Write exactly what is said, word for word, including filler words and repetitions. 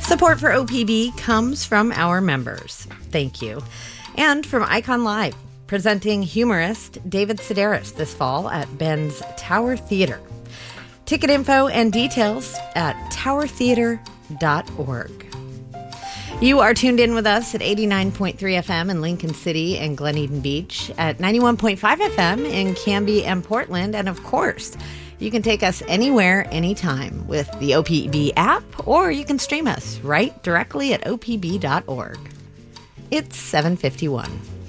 Support for O P B comes from our members. Thank you. And from Icon Live, presenting humorist David Sedaris this fall at Ben's Tower Theater. Ticket info and details at tower theater dot org. You are tuned in with us at eighty-nine point three F M in Lincoln City and Glen Eden Beach, at ninety-one point five F M in Canby and Portland, and of course, you can take us anywhere, anytime with the O P B app, or you can stream us right directly at O P B dot org. It's seven fifty-one.